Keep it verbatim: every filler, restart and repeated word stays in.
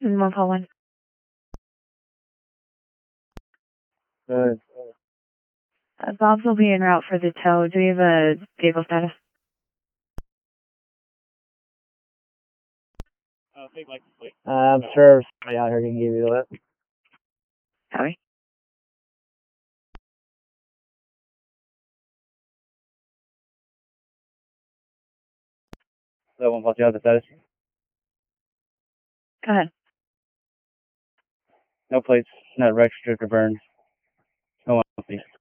one call one. Good. Uh, Bob's will be en route for the tow. Do we have a vehicle status? Uh, I'm sure somebody out here can give you that. Copy. So one plus you have the status? Go ahead. No plates, not registered or burned. No one.